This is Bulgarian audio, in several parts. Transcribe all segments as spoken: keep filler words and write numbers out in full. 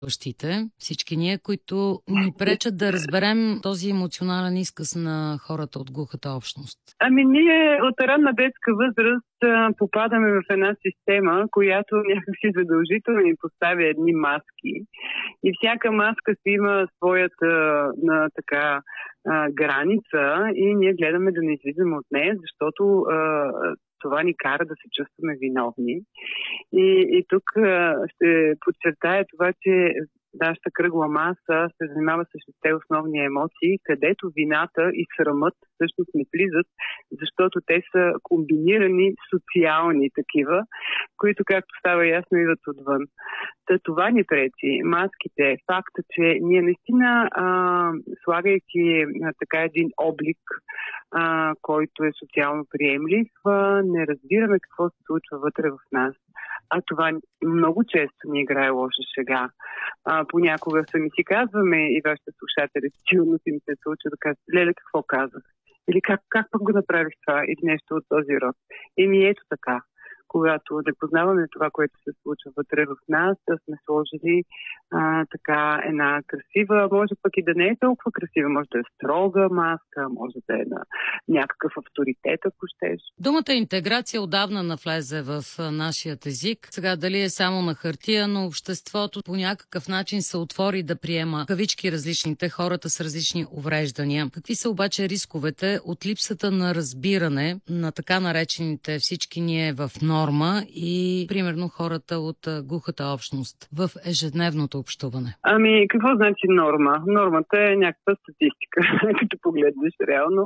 бащите, всички ние, които ни пречат да разберем този емоционален изказ на хората от глухата общност? Ами ние от ранна детска възраст а, попадаме в една система, която някакси задължително ни поставя едни маски. И всяка маска си има своята на, така, а, граница и ние гледаме да не излизаме от нея, защото а, това ни кара да се чувстваме виновни. И, и тук а, ще подчертая това, че нашата кръгла маса се занимава с шесте основни емоции, където вината и срамът всъщност не влизат, защото те са комбинирани социални такива, които, както става ясно, идват отвън. Та това ни пречи. Маските, факта, че ние наистина, а, слагайки а, така един облик, а, който е социално приемлив, а, не разбираме какво се случва вътре в нас. А това много често ни играе лоша шега. А, понякога сами си казваме и вашите слушатели силно си ми се случва да кажат: леле, какво казах? Или как, как пък го направих това? Или нещо от този род. Еми ето така. Когато не познаваме това, което се случва вътре в нас, да сме сложили а, така една красива, може пък и да не е толкова красива, може да е строга маска, може да е на някакъв авторитет, ако щеш. Думата интеграция отдавна навлезе в нашия език. Сега дали е само на хартия, но обществото по някакъв начин се отвори да приема кавички различните, хората с различни увреждания. Какви са обаче рисковете от липсата на разбиране на така наречените всички ние в норма и, примерно, хората от глухата общност в ежедневното общуване? Ами, какво значи норма? Нормата е някаква статистика, като погледнеш реално.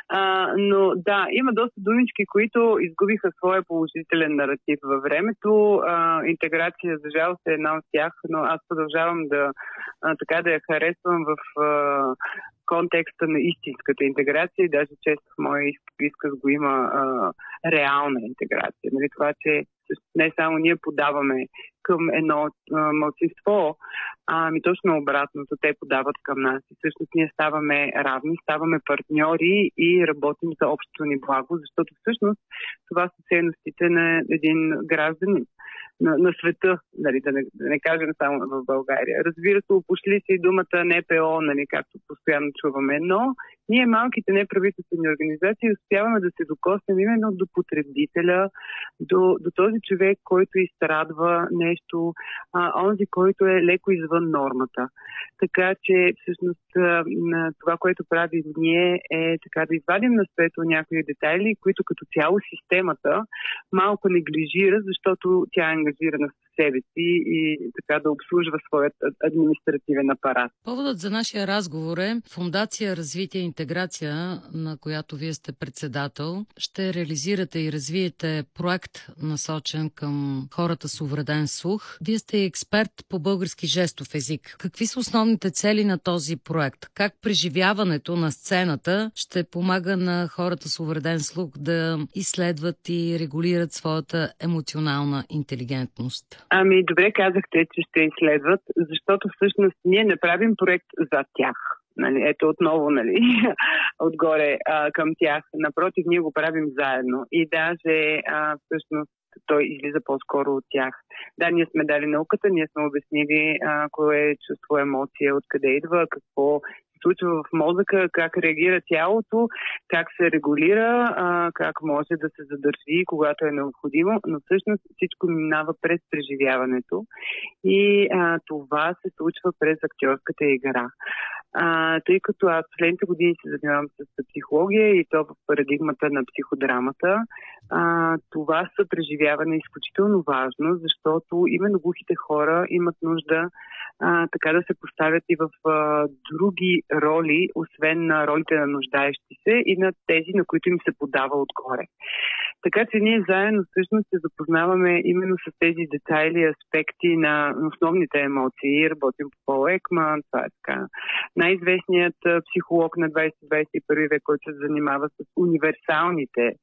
А, но да, има доста думички, които изгубиха своя положителен наратив във времето. А, интеграция, за жалост, е една от тях, но аз продължавам да, а, така да я харесвам в а, контекста на истинската интеграция и даже често в моя изказ го има а, реална интеграция. Нали, това, че не само ние подаваме към едно а, малцинство, ами точно обратното, те подават към нас. И всъщност ние ставаме равни, ставаме партньори и работим за общото ни благо, защото всъщност това са ценностите на един гражданин на, на света, нали, да, не, да не кажем само в България. Разбира се, опошли се и думата Н П О, нали, както постоянно чуваме, но ние, малките неправителствени организации, успяваме да се докоснем именно до потребителя, до, до този човек, който изстрадва нещо, а, онзи, който е леко извън нормата. Така че, всъщност, това, което правим ние, е така да извадим на светло някои детайли, които като цяло системата малко неглижира, защото тя е ангажирана с себе си и така да обслужва своят административен апарат. Поводът за нашия разговор е Фондация Развитие и интеграция, на която вие сте председател. Ще реализирате и развиете проект, насочен към хората с увреден слух. Вие сте експерт по български жестов език. Какви са основните цели на този проект? Как преживяването на сцената ще помага на хората с увреден слух да изследват и регулират своята емоционална интелигентност? Ами, добре казахте, че ще изследват, защото всъщност ние не правим проект за тях. Нали, ето отново, нали, отгоре а, към тях. Напротив, ние го правим заедно. И даже а, всъщност той излиза по-скоро от тях. Да, ние сме дали науката, ние сме обяснили а, кое е чувство, емоция, откъде идва, какво случва в мозъка, как реагира тялото, как се регулира, а, как може да се задържи, когато е необходимо, но всъщност всичко минава през преживяването и а, това се случва през актьорската игра. А, тъй като аз последните години се занимавам с психология и то в парадигмата на психодрамата, а, това съпреживяване е изключително важно, защото именно глухите хора имат нужда а, така да се поставят и в а, други роли, освен на ролите на нуждаещи се и на тези, на които им се подава отгоре. Така че ние заедно всъщност се запознаваме именно с тези детайли и аспекти на основните емоции. Работим по Пол Екман, това е така най-известният психолог на двадесети двадесет и първи век, който се занимава с универсалните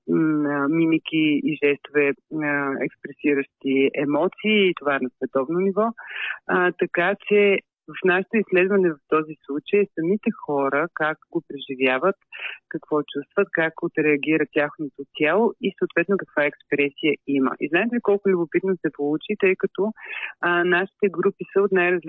м- мимики и жестове, м- експресиращи емоции, и това е на световно ниво. А, така че в нашето изследване в този случай самите хора как го преживяват, какво чувстват, как отреагира тяхното тяло и съответно каква експресия има. И знаете ли колко любопитно се получи, тъй като а, нашите групи са от най-различни